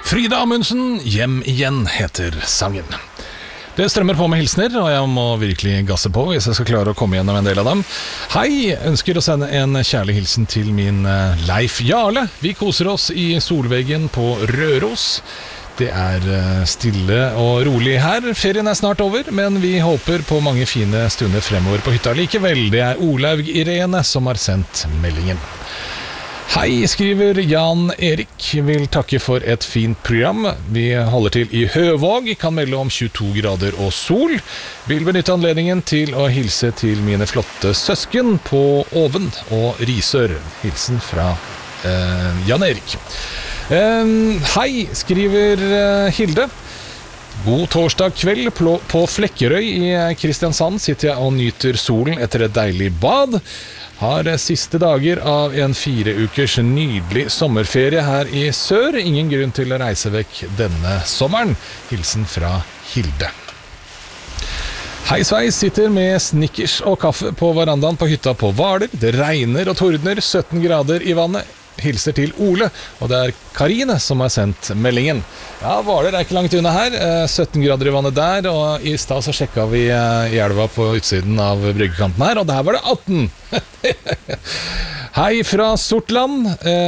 Frida Amundsen, Hjem igjen heter sangen. Det strømmer på med hilsner, og jeg må virkelig gasse på hvis jeg skal klare å komme gjennom en del av dem. Hei, ønsker å sende en kjærlig hilsen til min Leif Jarle. Vi koser oss i solveggen på Røros. Det er stille og rolig her. Ferien er snart over, men vi håper på mange fine stunder fremover på hytta likevel. Det er Olaug Irene som har sendt meldingen. Hei, skriver Jan Erik. Vil takke for et fint program. Vi holder til i Høvåg, kan melde om 22 grader og sol. Vil benytte anledningen til å hilse til mine flotte søsken på Oven og Risør. Hilsen fra Jan Erik. Hei, skriver Hilde. God torsdag kveld på Flekkerøy i Kristiansand sitter jeg og nyter solen etter et deilig bad. Har siste dager av en 4 ukers nydelig sommerferie her i sør. Ingen grunn til å reise vekk denne sommeren. Hilsen fra Hilde. Hei Sveis, sitter med snickers og kaffe på verandaen på hytta på Hvaler. Det regner og tordner, 17 grader i vannet. Hilser til Ole, og det er Karine som har sendt meldingen. Ja, Hvaler er ikke langt unna her, 17 grader i vannet der, og i sted så sjekket vi i elva på utsiden av bryggekanten her, og der var det 18. Hei fra Sortland.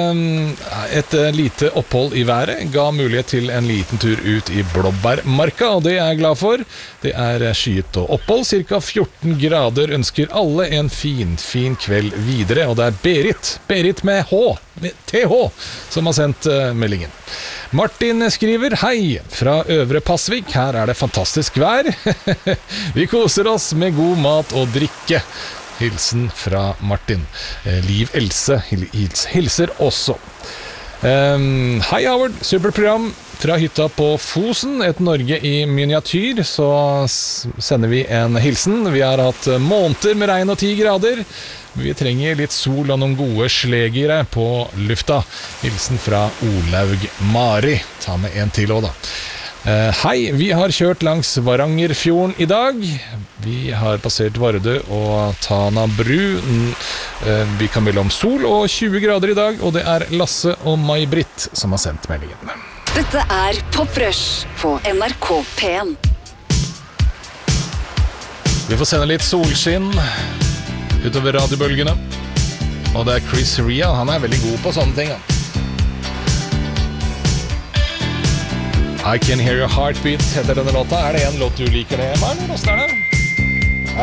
Et lite opphold i været ga mulighet til en liten tur ut i Blåbærmarka, og det er jeg glad for. Det er skyet og opphold, cirka 14 grader, ønsker alle en fin kveld videre, og det er Berit med H, med TH, som har sendt meldingen. Martin skriver, hei, fra Øvre Passvik, her er det fantastisk vær. Vi koser oss med god mat og drikke. Hilsen fra Martin. Liv Else hilser også. Hei Howard, superprogram fra hytta på Fosen, et Norge i miniatyr, så sender vi en hilsen. Vi har hatt måneder med regn og 10 grader. Vi trenger litt sol og noen gode slegere på lufta. Hilsen fra Olaug Mari. Ta med en til også da. Hei, vi har kjørt langs Varangerfjorden i dag. Vi har passert Vardø og Tana bru. Vi kan melde om sol og 20 grader i dag, og det er Lasse og May-Britt som har sendt meldingen. Dette er Pop Rush på NRK P1. Vi får sende litt solskinn utover radiobølgene. Og det er Chris Ria, han er veldig god på sånne ting. I Can Hear Your Heartbeat heter denne låta. Er det en låt du liker det, Emma, eller hvordan er det?